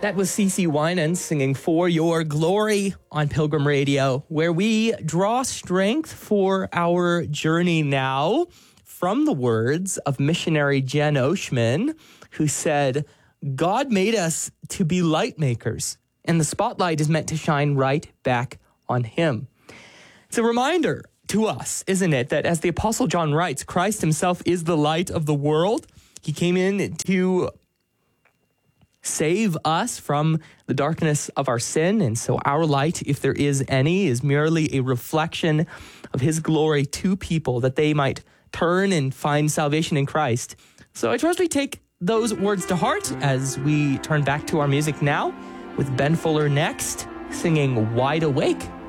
That was CeCe Winans singing For Your Glory on Pilgrim Radio, where we draw strength for our journey now from the words of missionary Jen Oshman, who said, God made us to be light makers, and the spotlight is meant to shine right back on him. It's a reminder to us, isn't it, that as the Apostle John writes, Christ himself is the light of the world. He came in to save us from the darkness of our sin. And so our light, if there is any, is merely a reflection of his glory to people that they might turn and find salvation in Christ. So I trust we take those words to heart as we turn back to our music now with Ben Fuller next, singing Wide Awake.